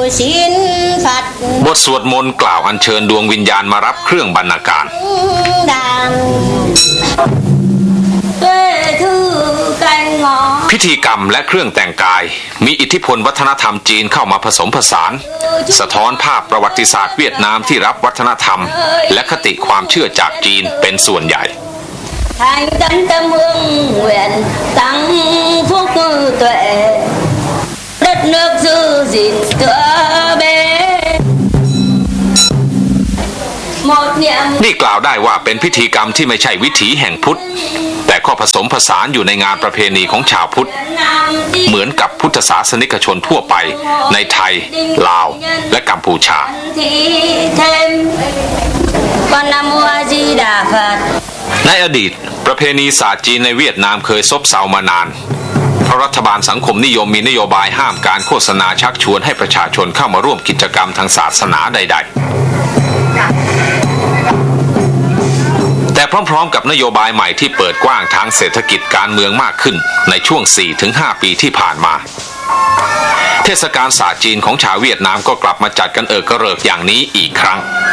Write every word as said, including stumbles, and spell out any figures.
บทสวดมนต์กล่าวอัญเชิญดวงวิญญาณมารับเครื่องบรรณาการพิธีกรรมและเครื่องแต่งกายมีอิทธิพลวัฒนธรรมจีนเข้ามาผสมผสานสะท้อนภาพประวัติศาสตร์เวียดนามที่รับวัฒนธรรมและคติความเชื่อจากจีนเป็นส่วนใหญ่นี่กล่าวได้ว่าเป็นพิธีกรรมที่ไม่ใช่วิถีแห่งพุทธแต่ก็ผสมผสานอยู่ในงานประเพณีของชาวพุทธเหมือนกับพุทธศาสนิกชนทั่วไปในไทยลาวและกัมพูชาในอดีตประเพณีศาสตร์จีนในเวียดนามเคยซบเซามานานเพราะรัฐบาลสังคมนิยมมีนโยบายห้ามการโฆษณาชักชวนให้ประชาชนเข้ามาร่วมกิจกรรมทางศาสนาใดๆแต่พร้อมๆกับนโยบายใหม่ที่เปิดกว้างทางเศรษฐกิจการเมืองมากขึ้นในช่วง สี่ถึงห้า ปีที่ผ่านมาเทศกาลศาสตร์จีนของชาวเวียดนามก็กลับมาจัดกันเอิกกระเริกอย่างนี้อีกครั้ง